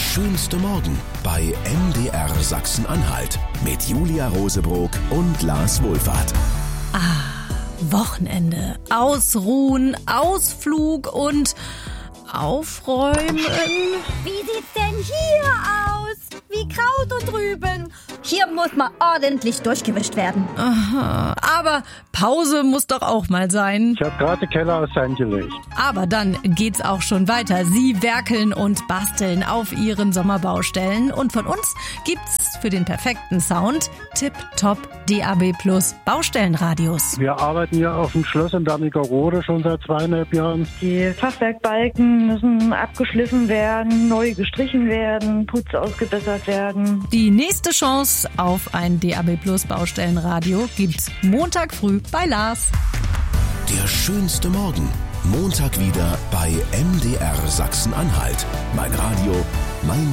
schönste Morgen bei MDR Sachsen-Anhalt mit Julia Rosebrock und Lars Wohlfahrt. Wochenende, ausruhen, Ausflug und aufräumen. Wie sieht's denn hier aus? Wie Kraut und Rüben. Hier muss mal ordentlich durchgewischt werden. Aha, aber Pause muss doch auch mal sein. Ich habe gerade den Keller aus Sand gelegt. Aber dann geht's auch schon weiter. Sie werkeln und basteln auf ihren Sommerbaustellen. Und von uns gibt's für den perfekten Sound Tip-Top DAB+ Baustellenradios. Wir arbeiten hier auf dem Schloss in Wernigerode schon seit 2,5 Jahren. Die Fachwerkbalken müssen abgeschliffen werden, neu gestrichen werden, Putz ausgebessert werden. Die nächste Chance auf ein DAB+ Baustellenradio gibt's Montag früh bei Lars. Der schönste Morgen. Montag wieder bei MDR Sachsen-Anhalt. Mein Radio, mein